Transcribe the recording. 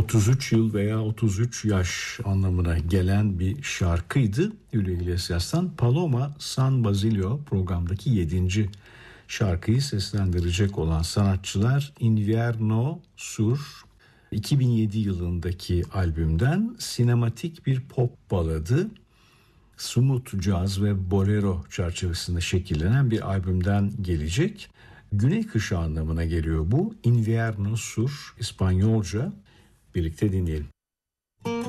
33 yıl veya 33 yaş anlamına gelen bir şarkıydı Julio Iglesias'tan. Paloma San Basilio programdaki 7. şarkıyı seslendirecek olan sanatçılar Invierno Sur, 2007 yılındaki albümden sinematik bir pop baladı. Smooth Jazz ve Bolero çerçevesinde şekillenen bir albümden gelecek. Güney kışı anlamına geliyor bu. Invierno Sur, İspanyolca. Birlikte dinleyelim.